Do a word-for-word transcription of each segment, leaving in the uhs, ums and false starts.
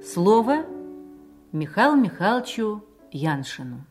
Слово Михаилу Михайловичу Яншину.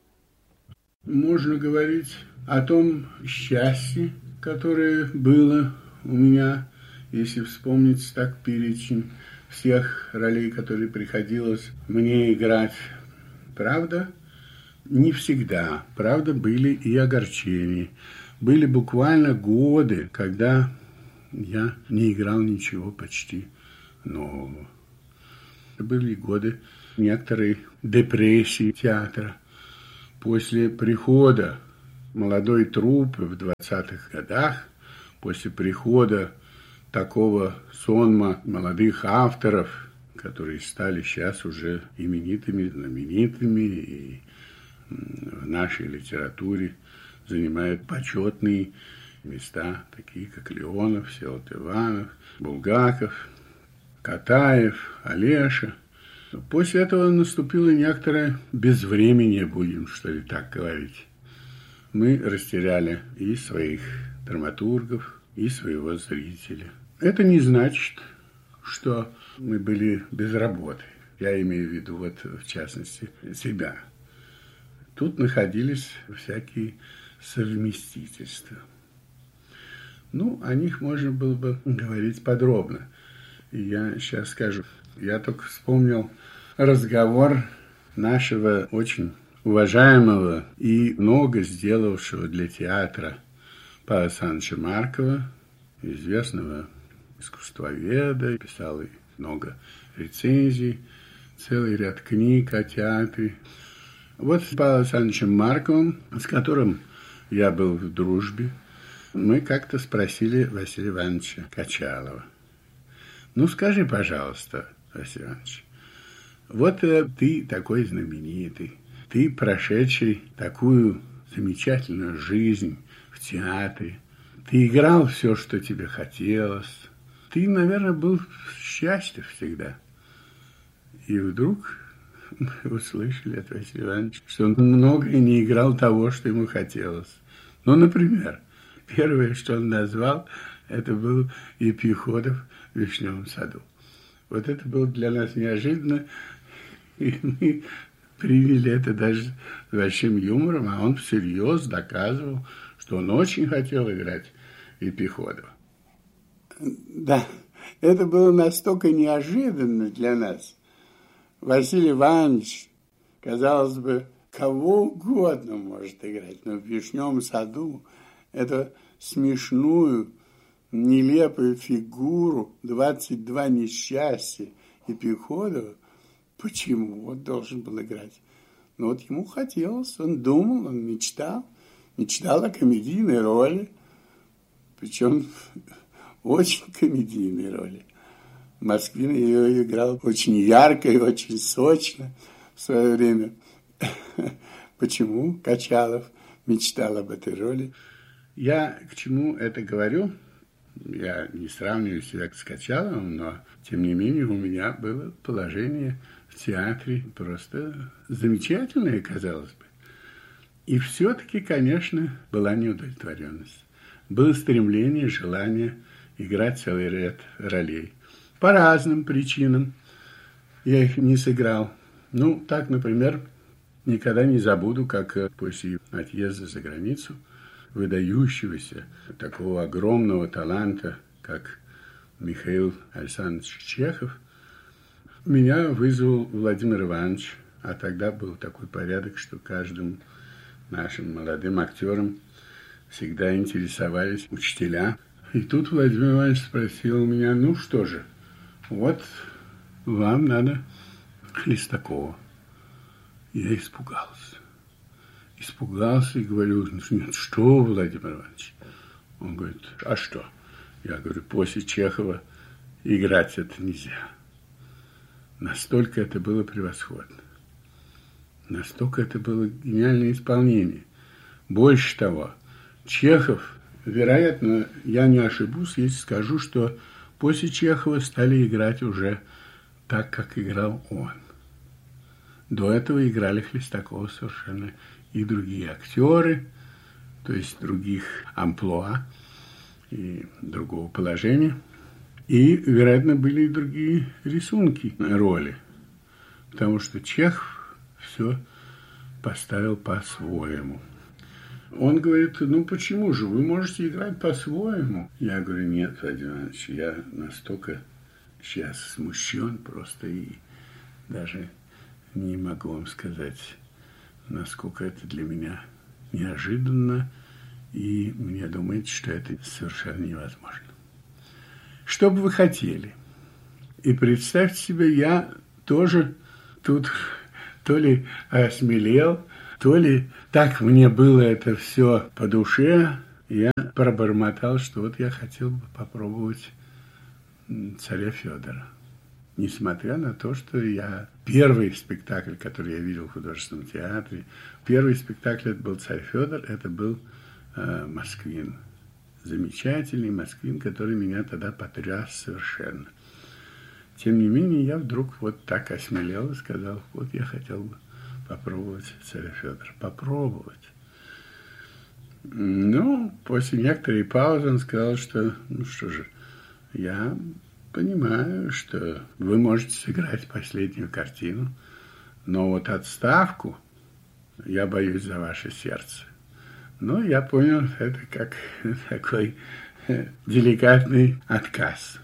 Можно говорить о том счастье, которое было у меня, если вспомнить так перечень всех ролей, которые приходилось мне играть. Правда, не всегда. Правда, были и огорчения. Были буквально годы, когда я не играл ничего почти нового. Были годы некоторой депрессии театра. После прихода молодой труппы в двадцатых годах, после прихода такого сонма молодых авторов, которые стали сейчас уже именитыми, знаменитыми и в нашей литературе занимают почетные места, такие как Леонов, Всеволод Иванов, Булгаков, Катаев, Олеша. После этого наступило некоторое безвременье, будем что ли так говорить. Мы растеряли и своих драматургов, и своего зрителя. Это не значит, что мы были без работы. Я имею в виду, вот, в частности, себя. Тут находились всякие совместительства. Ну, о них можно было бы говорить подробно. И я сейчас скажу. Я только вспомнил разговор нашего очень уважаемого и много сделавшего для театра Павла Александровича Маркова, известного искусствоведа, писал и много рецензий, целый ряд книг о театре. Вот с Павлом Александровичем Марковым, с которым я был в дружбе, мы как-то спросили Василия Ивановича Качалова. Ну, скажи, пожалуйста, Василий Иванович, вот э, ты такой знаменитый, ты прошедший такую замечательную жизнь в театре, ты играл все, что тебе хотелось, ты, наверное, был счастлив всегда. И вдруг мы услышали от Василия Ивановича, что он многое не играл того, что ему хотелось. Ну, например, первое, что он назвал, это был Епиходов в «Вишневом саду». Вот это было для нас неожиданно, и мы привели это даже с большим юмором, а он всерьез доказывал, что он очень хотел играть Епиходова. Да, это было настолько неожиданно для нас. Василий Иванович, казалось бы, кого угодно может играть, но в «Вишневом саду» эту смешную, нелепую фигуру, двадцать два несчастья Епиходова, почему он должен был играть? Ну вот ему хотелось, он думал, он мечтал, мечтал о комедийной роли, причем очень комедийной роли. Москвин ее играл очень ярко и очень сочно в свое время. Почему Качалов мечтал об этой роли? Я к чему это говорю? Я не сравниваю себя с Качаловым, но, тем не менее, у меня было положение в театре просто замечательное, казалось бы. И все-таки, конечно, была неудовлетворенность. Было стремление, желание играть целый ряд ролей. По разным причинам я их не сыграл. Ну, так, например, никогда не забуду, как после отъезда за границу выдающегося, такого огромного таланта, как Михаил Александрович Чехов, меня вызвал Владимир Иванович, а тогда был такой порядок, что каждым нашим молодым актерам всегда интересовались учителя. И тут Владимир Иванович спросил меня, ну что же, вот вам надо Хлестакова. Я испугался. Испугался и говорю, нет, что, Владимир Иванович? Он говорит, а что? Я говорю, после Чехова играть это нельзя. Настолько это было превосходно. Настолько это было гениальное исполнение. Больше того, Чехов, вероятно, я не ошибусь, если скажу, что после Чехова стали играть уже так, как играл он. До этого играли Хлестакова совершенно и другие актеры, то есть других амплуа и другого положения. И, вероятно, были и другие рисунки роли. потому что Чехов все поставил по-своему. Он говорит: ну почему же, вы можете играть по-своему. Я говорю: нет, Владимир Иванович, я настолько сейчас смущен просто и даже не могу вам сказать, насколько это для меня неожиданно, и мне думается, что это совершенно невозможно. Что бы вы хотели? И представьте себе, я тоже тут то ли осмелел, то ли так мне было это все по душе, я пробормотал, что вот я хотел бы попробовать царя Федора. Несмотря на то, что я первый спектакль, который я видел в художественном театре, первый спектакль это был «Царь Федор», это был э, Москвин. Замечательный Москвин, который меня тогда потряс совершенно. Тем не менее, я вдруг вот так осмелел и сказал: вот я хотел бы попробовать царя Федора. Попробовать. Ну, после некоторой паузы он сказал, что, ну что же, я понимаю, что вы можете сыграть последнюю картину, но вот отставку я боюсь за ваше сердце. Ну, я понял, это как такой деликатный отказ.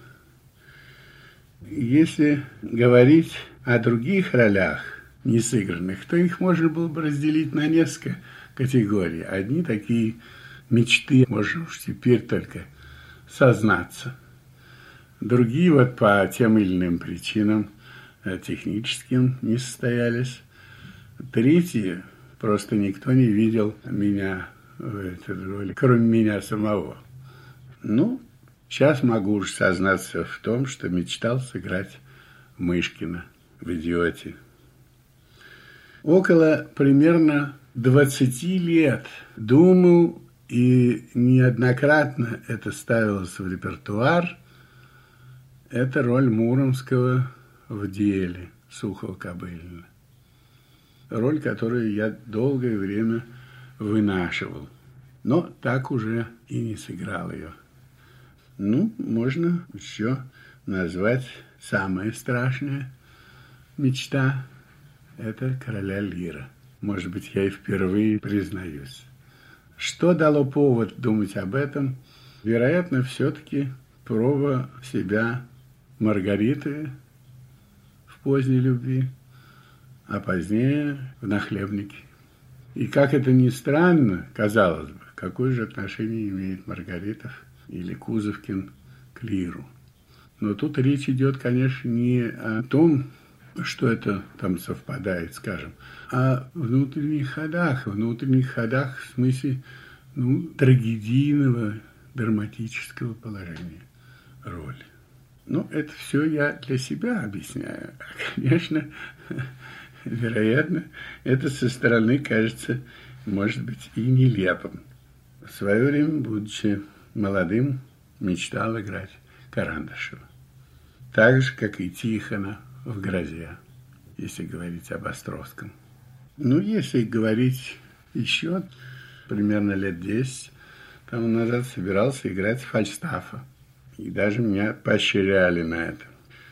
Если говорить о других ролях несыгранных, то их можно было бы разделить на несколько категорий. Одни такие мечты, можно уж теперь только сознаться. Другие вот по тем или иным причинам техническим не состоялись. Третьи просто никто не видел меня в этой роли, кроме меня самого. Ну, сейчас могу уж сознаться в том, что мечтал сыграть Мышкина в «Идиоте». Около примерно двадцати лет думал, и неоднократно это ставилось в репертуар, это роль Муромского в «Деле» Сухова-Кобылина. Роль, которую я долгое время вынашивал, но так уже и не сыграл ее. Ну, можно еще назвать самая страшная мечта – это «Короля Лира». Может быть, я и впервые признаюсь. Что дало повод думать об этом? Вероятно, все-таки проба себя Маргариты в «Поздней любви», а позднее в «Нахлебнике». И как это ни странно, казалось бы, какое же отношение имеет Маргаритов или Кузовкин к Лиру. Но тут речь идет, конечно, не о том, что это там совпадает, скажем, а о внутренних ходах, внутренних ходах в смысле ну, трагедийного, драматического положения роли. Ну, это все я для себя объясняю. А, конечно, вероятно, это со стороны кажется, может быть, и нелепым. В свое время, будучи молодым, мечтал играть Карандашева. Так же, как и Тихона в «Грозе», если говорить об Островском. Ну, если говорить еще, примерно лет десять тому назад собирался играть Фальстафа. И даже меня поощряли на это.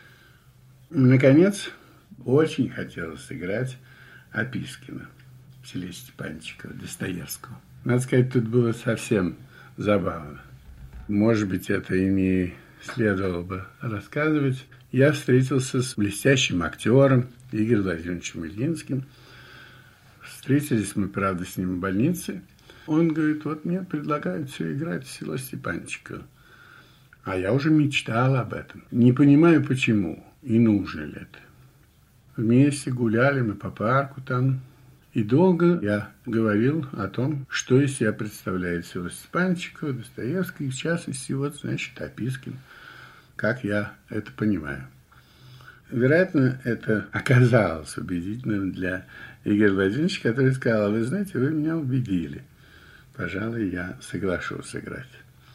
Наконец, очень хотелось сыграть Опискина, Василия Степановича Достоевского. Надо сказать, тут было совсем забавно. Может быть, это и не следовало бы рассказывать. Я встретился с блестящим актером Игорем Владимировичем Ильинским. Встретились мы, правда, с ним в больнице. Он говорит: вот мне предлагают все играть Василия Степановича. А я уже мечтал об этом. Не понимаю, почему и нужно ли это. Вместе гуляли мы по парку там. И долго я говорил о том, что из себя представляет Василий Степанович, Достоевский, и в частности, вот, значит, Опискин, как я это понимаю. Вероятно, это оказалось убедительным для Игоря Владимировича, который сказал: вы знаете, вы меня убедили. Пожалуй, я соглашусь сыграть.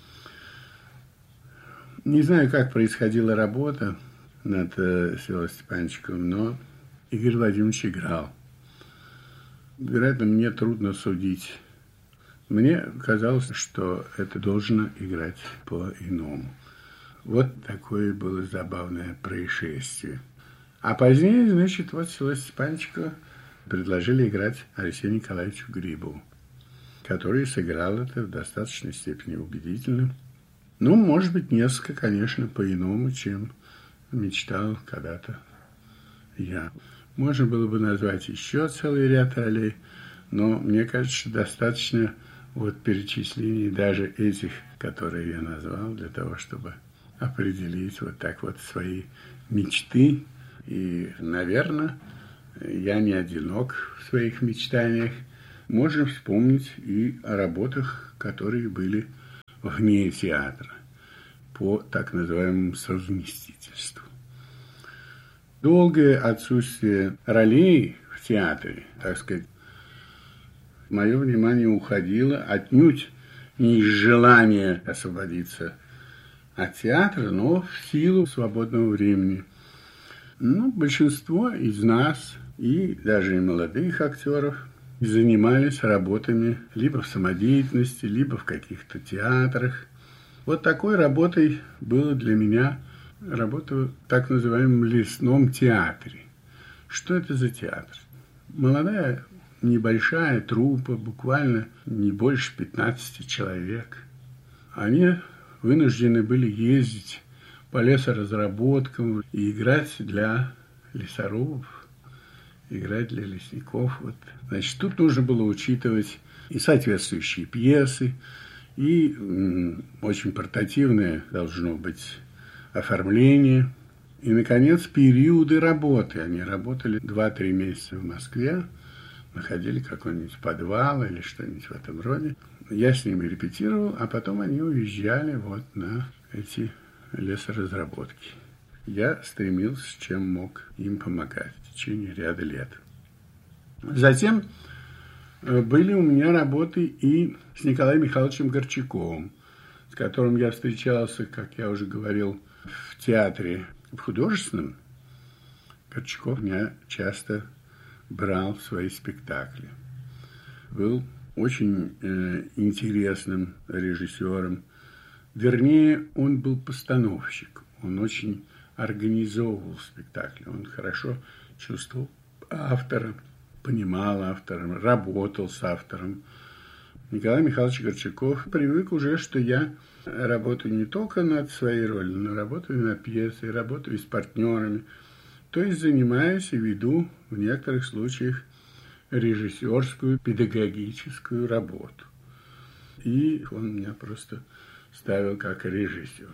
Не знаю, как происходила работа над Василием Степановичем, но Игорь Владимирович играл. Вероятно, мне трудно судить. Мне казалось, что это должно играть по-иному. Вот такое было забавное происшествие. А позднее, значит, вот Село Степанчика предложили играть Алексею Николаевичу Грибову, который сыграл это в достаточной степени убедительно. Ну, может быть, несколько, конечно, по-иному, чем мечтал когда-то я. Можно было бы назвать еще целый ряд ролей, но мне кажется, достаточно вот перечислений даже этих, которые я назвал, для того, чтобы определить вот так вот свои мечты. И, наверное, я не одинок в своих мечтаниях. Можно вспомнить и о работах, которые были вне театра, по так называемому совместительству. Долгое отсутствие ролей в театре, так сказать, мое внимание уходило отнюдь не из желания освободиться от театра, но в силу свободного времени. Ну, большинство из нас, и даже и молодых актеров, занимались работами либо в самодеятельности, либо в каких-то театрах. Вот такой работой было для меня работа в так называемом лесном театре. Что это за театр? Молодая, небольшая труппа, буквально не больше пятнадцати человек. Они вынуждены были ездить по лесоразработкам и играть для лесорубов, играть для лесников. Вот. Значит, тут нужно было учитывать и соответствующие пьесы, и м, очень портативное должно быть оформление. И, наконец, периоды работы. Они работали два-три месяца в Москве, находили какой-нибудь подвал или что-нибудь в этом роде. Я с ними репетировал, а потом они уезжали вот на эти лесоразработки. Я стремился, чем мог, им помогать в течение ряда лет. Затем были у меня работы и с Николаем Михайловичем Горчаковым, с которым я встречался, как я уже говорил, в театре в художественном. Горчаков меня часто брал в свои спектакли. Был очень э, интересным режиссером. Вернее, он был постановщик. Он очень организовывал спектакли. Он хорошо чувствовал автора, понимал автора, работал с автором. Николай Михайлович Горчаков привык уже, что я работаю не только над своей ролью, но работаю над пьесой, работаю с партнерами. То есть занимаюсь и веду в некоторых случаях режиссерскую, педагогическую работу. И он меня просто ставил как режиссер.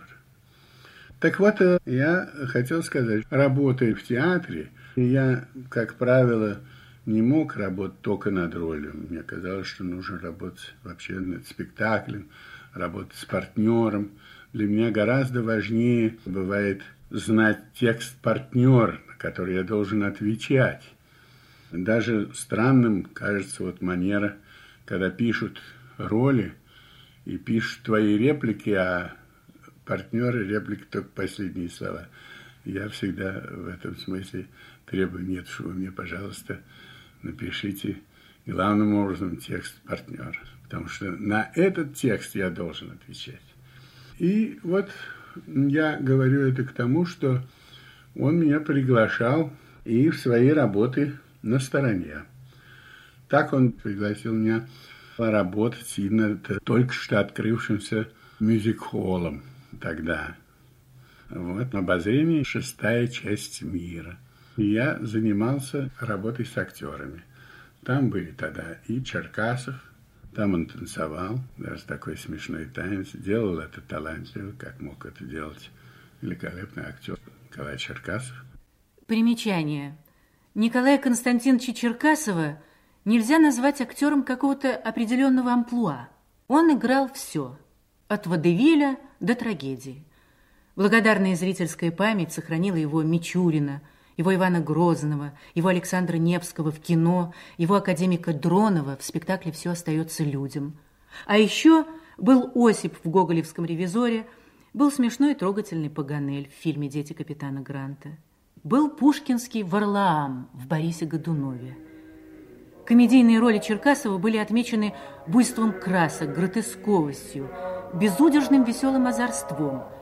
Так вот, я хотел сказать, работая в театре, я, как правило, не мог работать только над ролью. Мне казалось, что нужно работать вообще над спектаклем, работать с партнером. Для меня гораздо важнее бывает знать текст партнера, на который я должен отвечать. Даже странным кажется вот манера, когда пишут роли и пишут твои реплики, а партнеры реплики только последние слова. Я всегда в этом смысле требую, нет, что вы мне, пожалуйста, напишите главным образом текст партнера, потому что на этот текст я должен отвечать. И вот я говорю это к тому, что он меня приглашал и в свои работы на стороне. Так он пригласил меня поработать и над только что открывшимся мюзик-холлом тогда. Вот, на обозрении «Шестая часть мира». И я занимался работой с актерами. Там были тогда и Черкасов, там он танцевал, даже такой смешной танец, делал это талантливо, как мог это делать великолепный актер Николай Черкасов. Примечание. Николая Константиновича Черкасова нельзя назвать актером какого-то определенного амплуа. Он играл все, от водевиля до трагедии. Благодарная зрительская память сохранила его Мичурина, его Ивана Грозного, его Александра Невского в кино, его академика Дронова в спектакле «Все остается людям». А еще был Осип в гоголевском «Ревизоре», был смешной и трогательный Паганель в фильме «Дети капитана Гранта». Был пушкинский Варлаам в Борисе Годунове. Комедийные роли Черкасова были отмечены буйством красок, гротесковостью, безудержным веселым озорством –